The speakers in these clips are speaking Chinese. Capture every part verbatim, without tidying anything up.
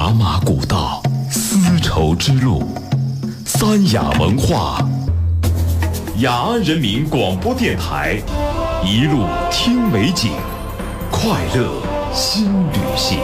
茶马古道，丝绸之路，三雅文化，雅安人民广播电台，一路听美景，快乐新旅行。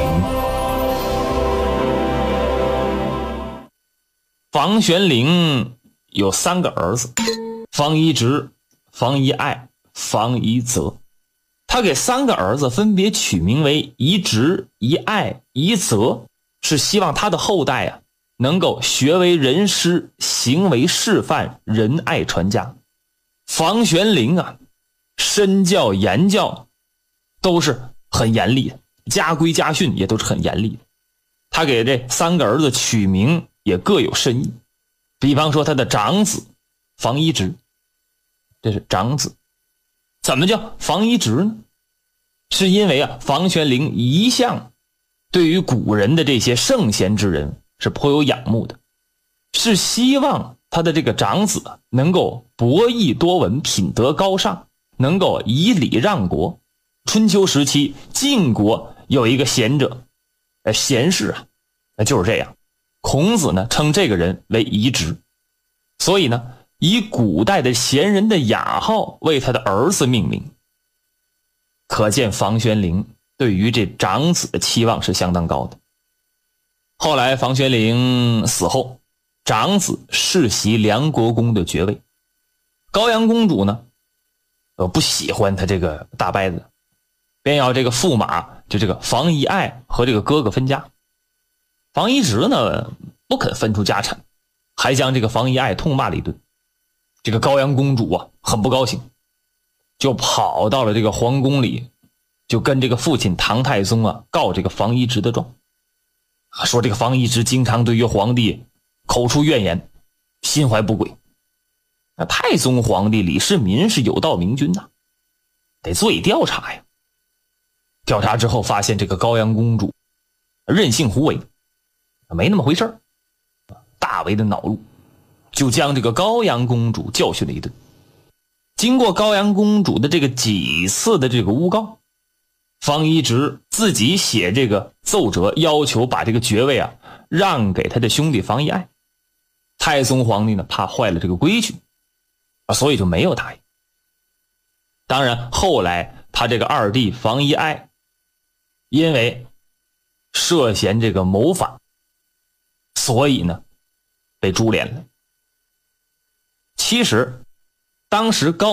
房玄龄有三个儿子，房一直、房一爱、房一泽。他给三个儿子分别取名为一直、一爱、一泽，是希望他的后代啊能够学为人师，行为示范，仁爱传家。房玄龄啊，身教言教都是很严厉的，家规家训也都是很严厉的。他给这三个儿子取名也各有深意。比方说他的长子房一直，这是长子。怎么叫房一直呢？是因为啊，房玄龄一向对于古人的这些圣贤之人是颇有仰慕的，是希望他的这个长子能够博弈多闻，品德高尚，能够以礼让国。春秋时期晋国有一个贤者，贤士啊，那就是这样。孔子呢称这个人为仪直，所以呢以古代的贤人的雅号为他的儿子命名。可见房玄龄对于这长子的期望是相当高的。后来房玄龄死后，长子世袭梁国公的爵位。高阳公主呢呃不喜欢他这个大伯子，便要这个驸马就这个房一爱和这个哥哥分家。房一直呢不肯分出家产，还将这个房一爱痛骂了一顿。这个高阳公主啊很不高兴，就跑到了这个皇宫里，就跟这个父亲唐太宗啊告这个房一直的状，说这个房一直经常对于皇帝口出怨言，心怀不轨。那太宗皇帝李世民是有道明君呐、啊，得做以调查呀。调查之后发现这个高阳公主任性胡为，没那么回事儿，大为的恼怒，就将这个高阳公主教训了一顿。经过高阳公主的这个几次的这个诬告，房一直自己写这个奏折，要求把这个爵位啊让给他的兄弟房一爱。太宗皇帝呢怕坏了这个规矩啊，所以就没有答应。当然后来他这个二弟房一爱因为涉嫌这个谋反，所以呢被株连了。其实当时高